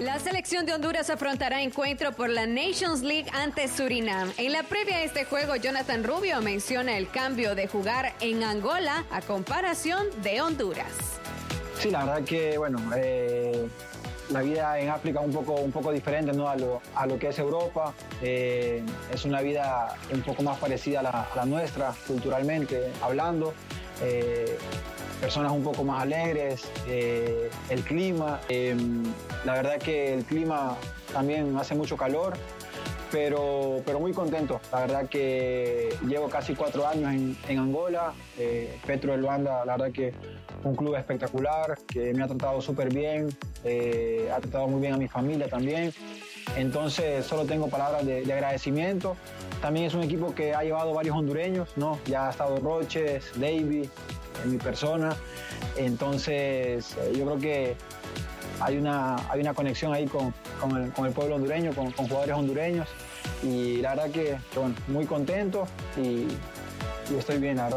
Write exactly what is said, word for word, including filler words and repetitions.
La selección de Honduras afrontará encuentro por la Nations League ante Surinam. En la previa de este juego, Jonathan Rubio menciona el cambio de jugar en Angola a comparación de Honduras. Sí, la verdad que, bueno, eh, la vida en África es un poco, un poco diferente, ¿no? a, lo, a lo que es Europa. Eh, es una vida un poco más parecida a la, a la nuestra, culturalmente hablando. Eh, personas un poco más alegres, eh, el clima, eh, la verdad que el clima también hace mucho calor, pero, pero muy contento. La verdad que llevo casi cuatro años en, en Angola, eh, Petro de Luanda, la verdad que un club espectacular, que me ha tratado súper bien, eh, ha tratado muy bien a mi familia también, entonces solo tengo palabras de, de agradecimiento. También es un equipo que ha llevado varios hondureños, ¿no? Ya ha estado Roches, David, en mi persona, entonces yo creo que hay una, hay una conexión ahí con, con, el, con el pueblo hondureño, con, con jugadores hondureños, y la verdad que, que bueno, muy contento y, y estoy bien, la verdad.